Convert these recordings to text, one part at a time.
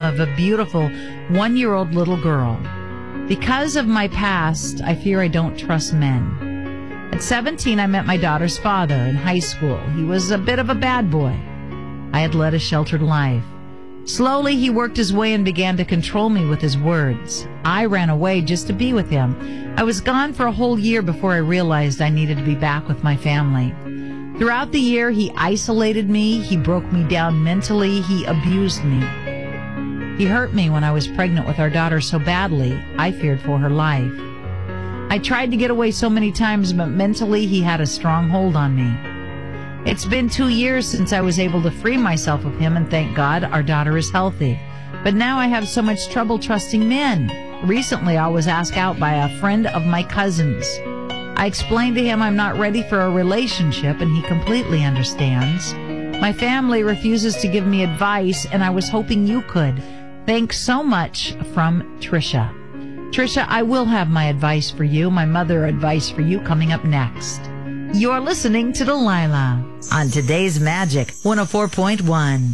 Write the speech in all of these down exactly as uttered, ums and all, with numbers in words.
of a beautiful one-year-old little girl. Because of my past, I fear I don't trust men. At seventeen, I met my daughter's father in high school. He was a bit of a bad boy. I had led a sheltered life. Slowly, he worked his way and began to control me with his words. I ran away just to be with him. I was gone for a whole year before I realized I needed to be back with my family. Throughout the year, he isolated me, he broke me down mentally, he abused me. He hurt me when I was pregnant with our daughter so badly, I feared for her life. I tried to get away so many times, but mentally he had a strong hold on me. It's been two years since I was able to free myself of him, and thank God our daughter is healthy. But now I have so much trouble trusting men. Recently, I was asked out by a friend of my cousin's. I explained to him I'm not ready for a relationship, and he completely understands. My family refuses to give me advice, and I was hoping you could. Thanks so much, from Trisha. Trisha, I will have my advice for you, my mother advice for you, coming up next. You're listening to Delilah on Today's Magic one oh four point one.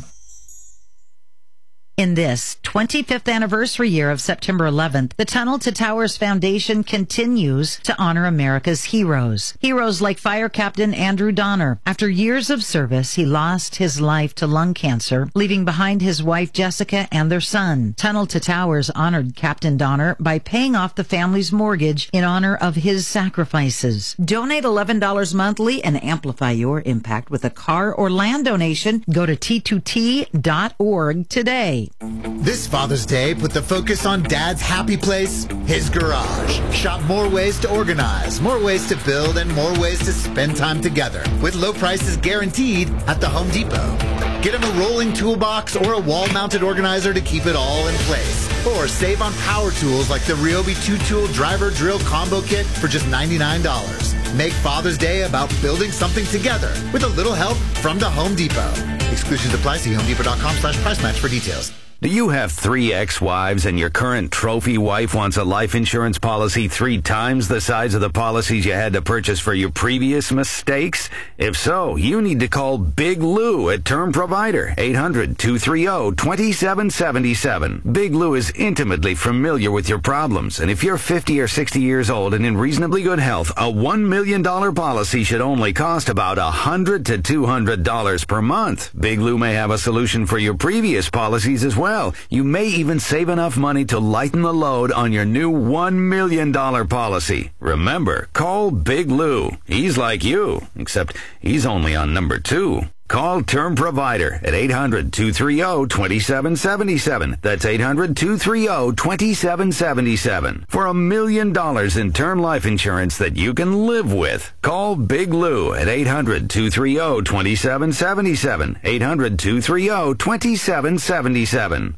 In this twenty-fifth anniversary year of September eleventh, the Tunnel to Towers Foundation continues to honor America's heroes. Heroes like Fire Captain Andrew Donner. After years of service, he lost his life to lung cancer, leaving behind his wife Jessica and their son. Tunnel to Towers honored Captain Donner by paying off the family's mortgage in honor of his sacrifices. Donate eleven dollars monthly and amplify your impact with a car or land donation. Go to T two T dot org today. This Father's Day, put the focus on Dad's happy place, his garage. Shop more ways to organize, more ways to build, and more ways to spend time together with low prices guaranteed at the Home Depot. Get him a rolling toolbox or a wall-mounted organizer to keep it all in place. Or save on power tools like the Ryobi two-tool driver drill combo kit for just ninety-nine dollars. Make Father's Day about building something together with a little help from the Home Depot. Exclusions apply. See homedepot.com slash price match for details. Do you have three ex-wives and your current trophy wife wants a life insurance policy three times the size of the policies you had to purchase for your previous mistakes? If so, you need to call Big Lou at Term Provider, eight hundred, two three zero, two seven seven seven. Big Lou is intimately familiar with your problems, and if you're fifty or sixty years old and in reasonably good health, a one million dollars policy should only cost about one hundred to two hundred dollars per month. Big Lou may have a solution for your previous policies as well. Well, you may even save enough money to lighten the load on your new one million dollars policy. Remember, call Big Lou. He's like you, except he's only on number two. Call Term Provider at eight hundred, two three zero, two seven seven seven. That's eight hundred, two three zero, two seven seven seven. For a million dollars in term life insurance that you can live with. Call Big Lou at eight hundred, two three zero, two seven seven seven. eight hundred, two three zero, two seven seven seven.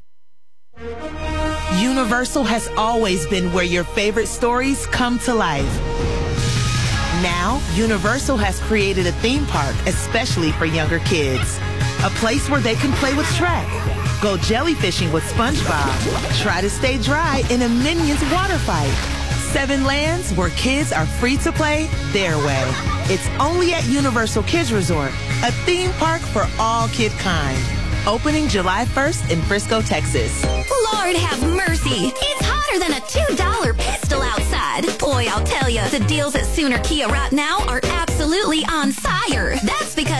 Universal has always been where your favorite stories come to life. Now, Universal has created a theme park especially for younger kids. A place where they can play with Shrek, go jellyfishing with SpongeBob, try to stay dry in a Minions water fight. Seven lands where kids are free to play their way. It's only at Universal Kids Resort, a theme park for all kid kind. Opening July first in Frisco, Texas. Lord have mercy. It's hotter than a two dollar pistol outside. Boy, I'll tell you, the deals at Sooner Kia right now are absolutely on fire. That's because